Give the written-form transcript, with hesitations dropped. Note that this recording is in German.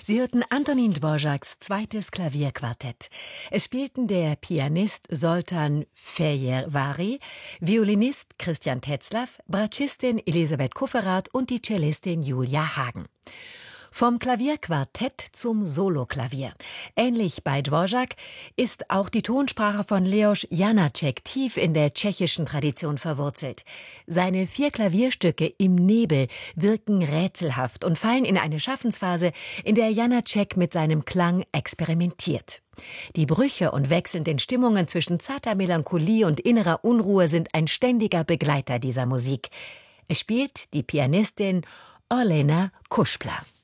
Sie hörten Antonín Dvořáks zweites Klavierquartett. Es spielten der Pianist Zoltán Fejerváry, Violinist Christian Tetzlaff, Bratschistin Elisabeth Kufferath und die Cellistin Julia Hagen. Vom Klavierquartett zum Soloklavier. Ähnlich bei Dvořák ist auch die Tonsprache von Leoš Janáček tief in der tschechischen Tradition verwurzelt. Seine 4 Klavierstücke im Nebel wirken rätselhaft und fallen in eine Schaffensphase, in der Janáček mit seinem Klang experimentiert. Die Brüche und wechselnden Stimmungen zwischen zarter Melancholie und innerer Unruhe sind ein ständiger Begleiter dieser Musik. Es spielt die Pianistin Olena Kušpla.